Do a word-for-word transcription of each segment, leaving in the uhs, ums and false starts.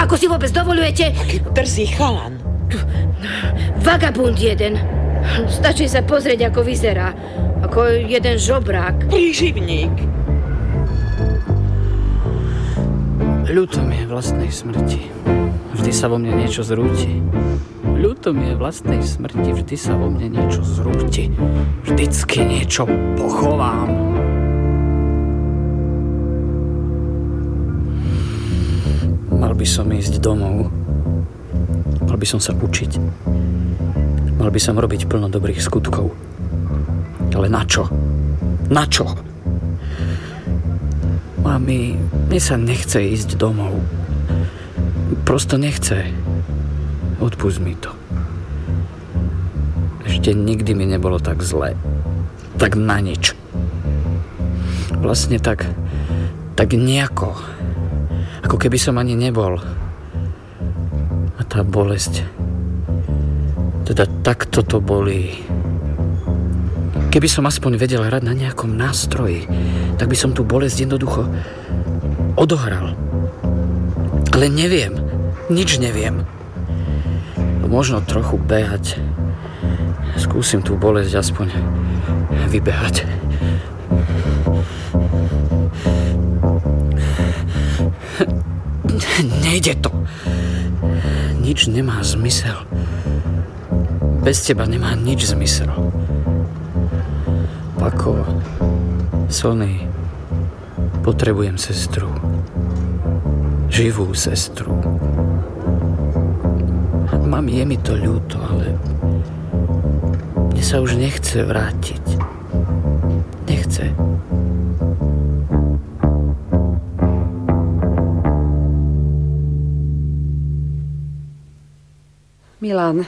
Ako si vôbec dovolujete? Aký drzý chalan. Vagabund jeden. Stačí sa pozrieť, ako vyzerá. Ako jeden žobrák. Príživník. Ľúto mi je vlastnej smrti. Vždy sa vo mne niečo zrúti. Ľúto mi je vlastnej smrti. Vždy sa vo mne niečo zrúti. Vždycky niečo pochovám. Mal by som ísť domov. Mal by som sa učiť. Mal by som robiť plno dobrých skutkov. Ale na čo? Na čo? Mami, mne sa nechce ísť domov. Prosto nechce. Odpusť mi to. Ešte nikdy mi nebolo tak zle. Tak na nič. Vlastne tak, tak nejako. Ako keby som ani nebol. A tá bolesť, teda takto to bolí. Keby som aspoň vedel hrať na nejakom nástroji, tak by som tú bolesť jednoducho odohral. Ale neviem. Nič neviem. Možno trochu behať. Skúsim tú bolesť aspoň vybehať. Nejde to. Nič nemá zmysel. Bez teba nemá nič zmysel. Pako, Sony, potrebujem sestru. Živú sestru. Mami, je mi to ľúto, ale mne sa už nechce vrátiť. Nechce. Milan.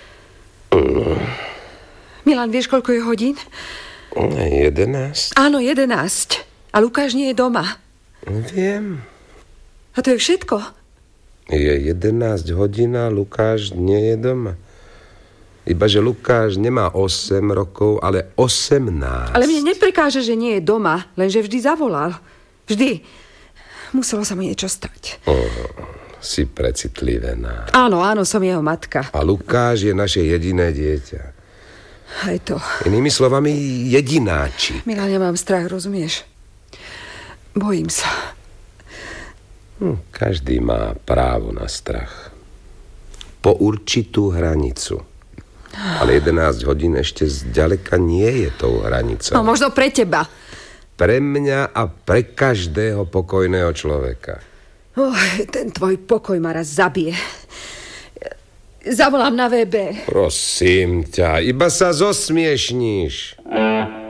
Milan, vieš, koľko je hodín? jedenásť. Áno, jedenásť. A Lukáš nie je doma. Viem. A to je všetko? Je jedenásť hodín a Lukáš nie je doma. Iba, že Lukáš nemá osem rokov, ale osemnásť. Ale mne neprekáže, že nie je doma, lenže vždy zavolal. Vždy. Muselo sa mu niečo stať. Oh, si precitlivená. Áno, áno, som jeho matka. A Lukáš je naše jediné dieťa. Aj to. Inými slovami, jedináči. Milan, ja mám strach, rozumieš? Bojím sa. Hm, každý má právo na strach. Po určitú hranicu. Ale jedenásť hodín ešte zďaleka nie je tou hranicou. No, možno pre teba. Pre mňa a pre každého pokojného človeka. Oh, ten tvoj pokoj ma raz zabije. Zavolám na vé bé. Prosím ťa, iba sa zosmiešníš.